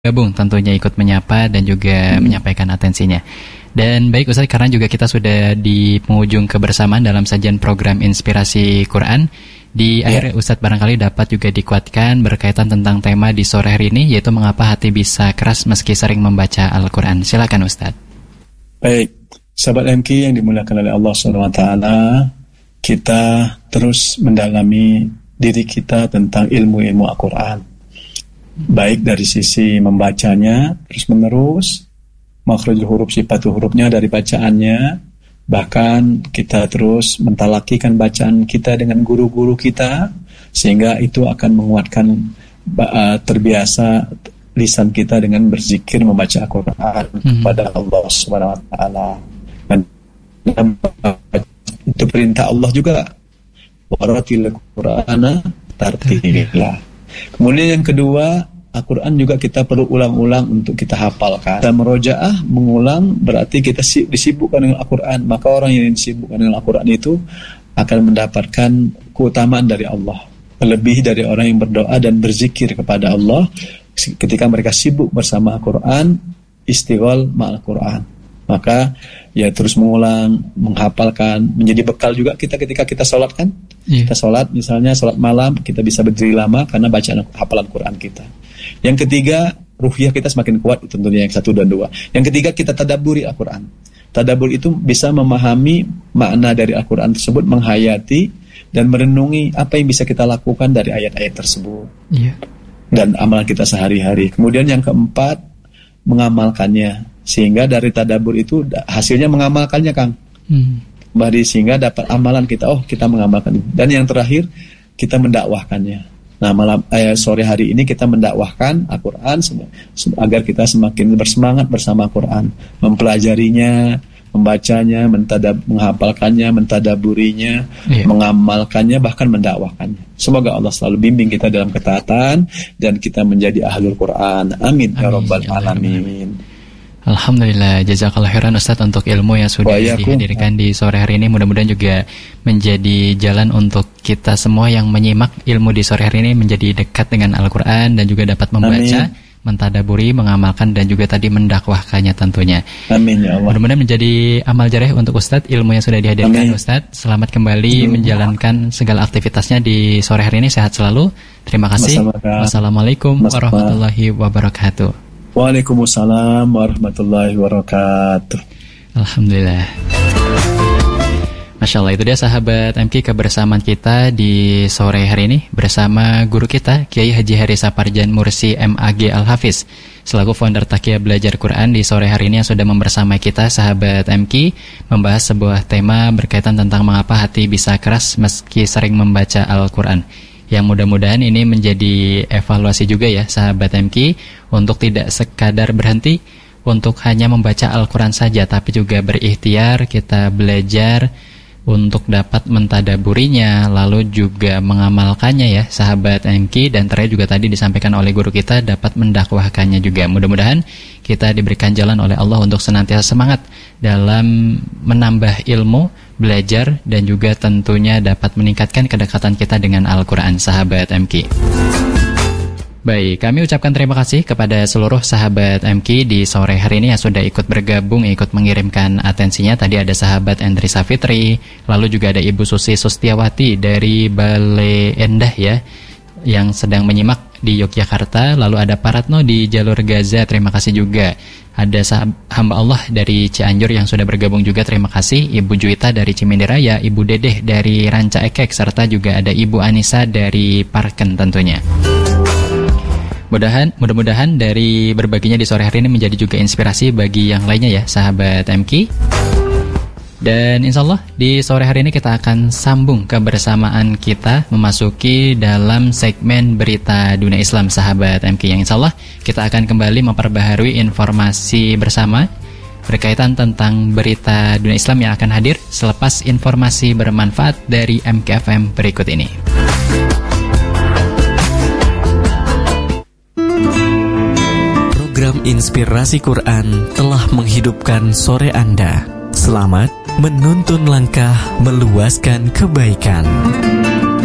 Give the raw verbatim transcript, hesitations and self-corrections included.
gabung tentunya ikut menyapa dan juga hmm. menyampaikan atensinya. Dan baik Ustaz, karena juga kita sudah di penghujung kebersamaan dalam sajian program Inspirasi Quran. Di yeah. akhir Ustaz barangkali dapat juga dikuatkan berkaitan tentang tema di sore hari ini, yaitu mengapa hati bisa keras meski sering membaca Al-Quran. Silakan Ustaz. Baik, sahabat M K yang dimuliakan oleh Allah subhanahu wa taala, kita terus mendalami diri kita tentang ilmu-ilmu Al-Quran. Baik dari sisi membacanya terus menerus, makhrajul huruf, sifat hurufnya dari bacaannya, bahkan kita terus mentalakikan bacaan kita dengan guru-guru kita, sehingga itu akan menguatkan uh, terbiasa lisan kita dengan berzikir membaca Al-Quran hmm. kepada Allah subhanahu wa taala. Dan itu perintah Allah juga, waratil Qur'ana tartila. Kemudian yang kedua, Al-Quran juga kita perlu ulang-ulang untuk kita hafalkan. Dan merojaah, mengulang, berarti kita disibukkan dengan Al-Quran. Maka orang yang disibukkan dengan Al-Quran itu akan mendapatkan keutamaan dari Allah, lebih dari orang yang berdoa dan berzikir kepada Allah ketika mereka sibuk bersama Al-Quran, istighol ma'al Quran. Maka ya terus mengulang, menghafalkan, menjadi bekal juga kita ketika kita sholat kan. Yeah. Kita sholat, misalnya sholat malam, kita bisa berdiri lama karena bacaan hafalan Quran kita. Yang ketiga, ruhiyah kita semakin kuat, tentunya yang satu dan dua. Yang ketiga, kita tadabburi Al-Quran. Tadabbur itu bisa memahami makna dari Al-Quran tersebut, menghayati dan merenungi apa yang bisa kita lakukan dari ayat-ayat tersebut. Yeah. Dan amalan kita sehari-hari. Kemudian yang keempat, mengamalkannya. Sehingga dari tadabbur itu hasilnya mengamalkannya, Kang. Hmm. Bari sehingga dapat amalan kita, oh kita mengamalkan. Dan yang terakhir, kita mendakwahkannya. Nah, malam eh, sore hari ini kita mendakwahkan Al-Quran agar kita semakin bersemangat bersama Al-Quran, mempelajarinya, membacanya, mentadab, menghafalkannya, mentadaburinya, yeah. mengamalkannya, bahkan mendakwahkannya. Semoga Allah selalu bimbing kita dalam ketaatan dan kita menjadi ahlul Quran. Amin, Amin ya rabbal alamin. Alhamdulillah, jazakallah khairan Ustaz untuk ilmu yang sudah dihadirkan di sore hari ini. Mudah-mudahan juga menjadi jalan untuk kita semua yang menyimak ilmu di sore hari ini menjadi dekat dengan Al-Quran dan juga dapat membaca, Amin. mentadaburi, mengamalkan dan juga tadi mendakwahkannya tentunya. Amin ya Allah. Mudah-mudahan menjadi amal jareh untuk Ustaz ilmu yang sudah dihadirkan. Amin. Ustaz, selamat kembali Amin. menjalankan segala aktivitasnya di sore hari ini. Sehat selalu. Terima kasih. Wassalamualaikum warahmatullahi wabarakatuh. Waalaikumsalam warahmatullahi wabarakatuh. Alhamdulillah. Masya Allah, itu dia sahabat M K kebersamaan kita di sore hari ini bersama guru kita Kiai Haji Heri Saparjan Mursi M A G Al-Hafiz selaku founder Taqiyah Belajar Quran. Di sore hari ini yang sudah membersamai kita sahabat M K membahas sebuah tema berkaitan tentang mengapa hati bisa keras meski sering membaca Al-Quran. Yang mudah-mudahan ini menjadi evaluasi juga ya sahabat M K untuk tidak sekadar berhenti untuk hanya membaca Al-Quran saja, tapi juga berikhtiar kita belajar untuk dapat mentadaburinya, lalu juga mengamalkannya ya sahabat M K. Dan terakhir juga tadi disampaikan oleh guru kita dapat mendakwahkannya juga. Mudah-mudahan kita diberikan jalan oleh Allah untuk senantiasa semangat dalam menambah ilmu, belajar, dan juga tentunya dapat meningkatkan kedekatan kita dengan Al-Quran sahabat M K. Baik, kami ucapkan terima kasih kepada seluruh sahabat M K di sore hari ini yang sudah ikut bergabung, ikut mengirimkan atensinya. Tadi ada sahabat Endrisa Fitri, lalu juga ada Ibu Susi Sustiawati dari Bale Endah ya, yang sedang menyimak di Yogyakarta. Lalu ada Paratno di Jalur Gaza, terima kasih juga. Ada sahab, hamba Allah dari Cianjur yang sudah bergabung juga, terima kasih. Ibu Juwita dari Ciminderaya, Ibu Dedeh dari Ranca Ekek, serta juga ada Ibu Anissa dari Parken tentunya. Mudah-mudahan, mudah-mudahan dari berbaginya di sore hari ini menjadi juga inspirasi bagi yang lainnya ya sahabat M K. Dan insya Allah di sore hari ini kita akan sambung kebersamaan kita memasuki dalam segmen berita dunia Islam sahabat M K, yang insya Allah kita akan kembali memperbaharui informasi bersama berkaitan tentang berita dunia Islam yang akan hadir selepas informasi bermanfaat dari M K F M berikut ini. Program Inspirasi Quran telah menghidupkan sore Anda. Selamat menuntun langkah meluaskan kebaikan.